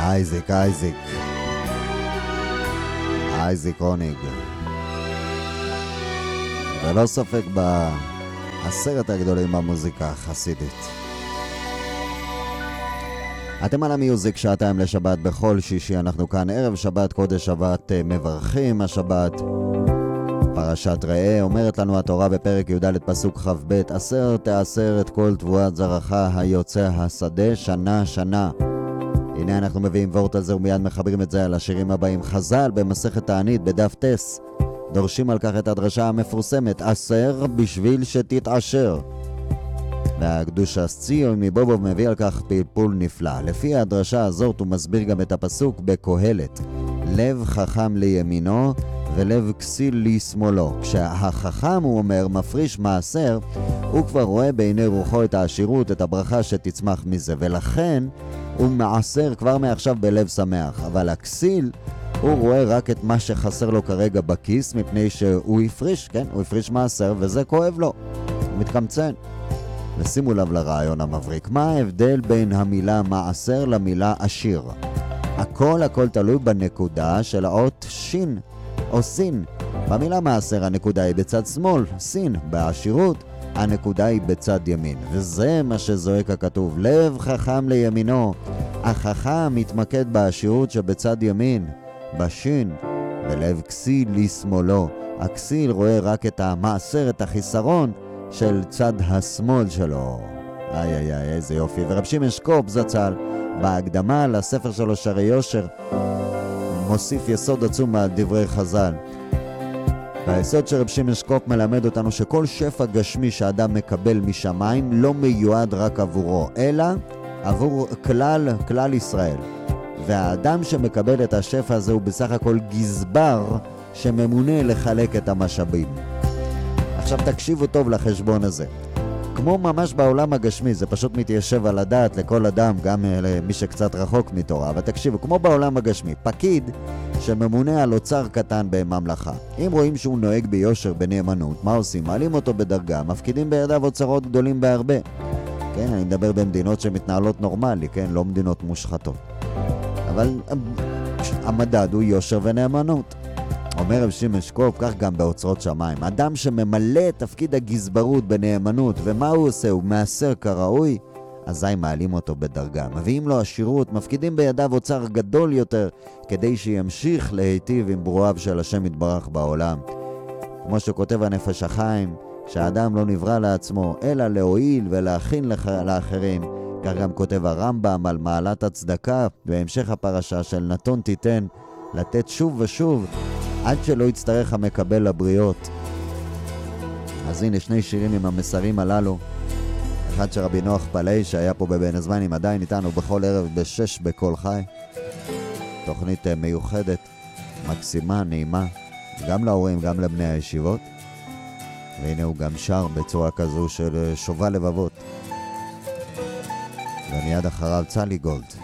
אייזיק הוניג, ולא ספק בעשרת הגדולים במוזיקה החסידית. אתם על המיוזיק, שעתיים לשבת בכל שישי. אנחנו כאן ערב שבת קודש, שבת מברכים השבת. פרשת ראה, אומרת לנו התורה בפרק י"ד פסוק כ"ב: עשר תעשר את כל תבואת זרעך היוצא השדה שנה שנה. הנה אנחנו מביאים וורט על זה ומיד מחברים את זה על השירים הבאים. חז"ל במסכת תענית בדף טס דורשים על כך את הדרשה המפורסמת: עשר בשביל שתתעשר. והקדוש ציון מבובוב מביא על כך פלפול נפלא. לפי הדרשה הזאת הוא מסביר גם את הפסוק בקהלת: לב חכם לימינו ולב כסיל לשמאלו. כשהחכם, הוא אומר, מפריש מעשר, הוא כבר רואה בעיני רוחו את העשירות, את הברכה שתצמח מזה, ולכן הוא מעשר כבר מעכשיו בלב שמח. אבל הכסיל, הוא רואה רק את מה שחסר לו כרגע בכיס, מפני שהוא הפריש, כן? הוא הפריש מעשר וזה כואב לו, הוא מתקמצן. ושימו לב לרעיון המבריק. מה ההבדל בין המילה מעשר למילה עשיר? הכל תלוי בנקודה של האות שין או סין. במילה מעשר הנקודה היא בצד שמאל, סין. בעשירות הנקודה היא בצד ימין. וזה מה שזועק הכתוב: לב חכם לימינו. החכם מתמקד בעשירות שבצד ימין, בשין, ולב כסיל לשמאלו. הכסיל רואה רק את המעשר, את החיסרון של צד השמאל שלו. איזה יופי. ורב שמעון שקופ זצ"ל בהקדמה לספר שלו שערי יושר מוסיף יסוד עצום על דברי חז"ל. והיסוד של רב שמעון שקופ מלמד אותנו שכל שפע גשמי שאדם מקבל משמיים לא מיועד רק עבורו, אלא עבור כלל ישראל. והאדם שמקבל את השפע הזה הוא בסך הכל גזבר שממונה לחלק את המשאבים. עכשיו תקשיבו טוב לחשבון הזה. כמו ממש בעולם הגשמי, זה פשוט מתיישב על הדעת לכל אדם, גם למי שקצת רחוק מתורה. אבל תקשיבו, כמו בעולם הגשמי, פקיד שממונה על אוצר קטן בממלכה. אם רואים שהוא נוהג ביושר, בנאמנות, מה עושים? מעלים אותו בדרגה, מפקידים בידיו אוצרות גדולים בהרבה. כן, אני מדבר במדינות שמתנהלות נורמלי, כן, לא מדינות מושחתות. אבל המדד הוא יושר ונאמנות. אומר רב שמעון שקופ, כך גם באוצרות שמיים. אדם שממלא את תפקיד הגזברות בנאמנות, ומה הוא עושה? הוא מעשר כראוי, אזי מעלים אותו בדרגה. מביאים לו עשירות, מפקידים בידיו אוצר גדול יותר, כדי שימשיך להיטיב עם ברואיו של השם יתברך בעולם. כמו שכותב הנפש החיים, שהאדם לא נברא לעצמו, אלא להועיל ולהכין לאחרים. כך גם כותב הרמב"ם על מעלת הצדקה, בהמשך הפרשה של נתון תיתן, לתת שוב ושוב, עד שלא יצטרך המקבל לבריות. אז הנה שני שירים עם המסרים הללו. אחד של רבי נוח פלאי שהיה פה בבין הזמנים, עדיין איתנו בכל ערב ב6 בכל חי. תוכנית מיוחדת, מקסימה, נעימה, גם להורים, גם לבני הישיבות. והנה הוא גם שר בצורה כזו של שובה לבבות. ומיד אחריו צלי גולד.